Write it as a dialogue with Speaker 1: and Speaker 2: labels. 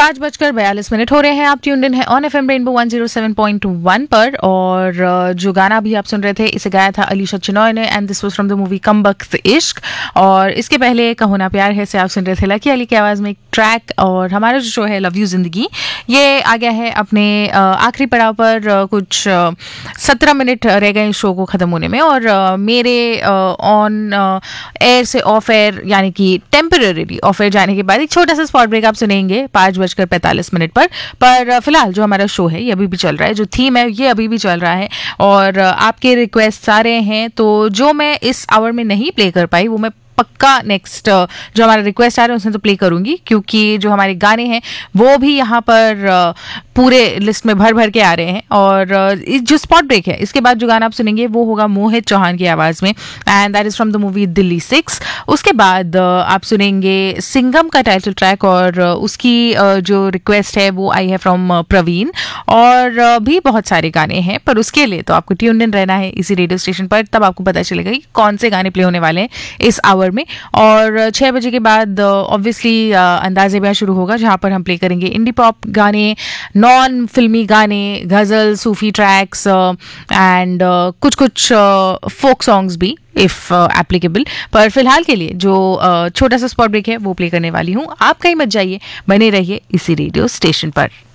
Speaker 1: 5:42 हो रहे हैं। आप ट्यून्ड इन है ऑन एफएम रेनबो 107.1 पर। और जो गाना भी आप सुन रहे थे इसे गाया था अलीशा चिनॉय ने and this was from the movie कम वक्त इश्क। और इसके पहले कहो ना प्यार है से आप सुन रहे थे लकी अली की आवाज़ में एक ट्रैक। और हमारा जो शो है लव यू जिंदगी ये आ गया है अपने आखिरी पड़ाव पर। कुछ 17 मिनट रह गए इस शो को ख़त्म होने में। और मेरे ऑन एयर से ऑफ एयर यानी कि टेम्पररी ऑफ एयर जाने के बाद एक छोटा सा स्पॉट ब्रेक आप सुनेंगे 5:45 पर फिलहाल जो हमारा शो है ये अभी भी चल रहा है, जो थीम है ये अभी भी चल रहा है। और आपके रिक्वेस्ट सारे हैं तो जो मैं इस आवर में नहीं प्ले कर पाई वो मैं पक्का नेक्स्ट जो हमारा रिक्वेस्ट आ रहा है उसमें तो प्ले करूंगी, क्योंकि जो हमारे गाने हैं वो भी यहाँ पर पूरे लिस्ट में भर भर के आ रहे हैं। और जो स्पॉट ब्रेक है इसके बाद जो गाना आप सुनेंगे वो होगा मोहित चौहान की आवाज़ में and that is from the movie Delhi 6। उसके बाद आप सुनेंगे सिंघम का टाइटल ट्रैक और उसकी जो रिक्वेस्ट है वो आई है फ्रॉम प्रवीण। और भी बहुत सारे गाने हैं पर उसके लिए तो आपको ट्यून इन रहना है इसी रेडियो स्टेशन पर, तब आपको पता चलेगा कि कौन से गाने प्ले होने वाले हैं इस आवर में। और 6 बजे के बाद ऑब्वियसली अंदाज़े ब्याह शुरू होगा जहाँ पर हम प्ले करेंगे इंडी पॉप गाने, नॉन फिल्मी गाने, गज़ल, सूफी ट्रैक्स एंड कुछ फोक सॉन्ग्स भी इफ़ एप्लीकेबल। पर फिलहाल के लिए जो छोटा सा स्पॉट ब्रेक है वो प्ले करने वाली हूँ। आप कहीं मत जाइए, बने रहिए इसी रेडियो स्टेशन पर।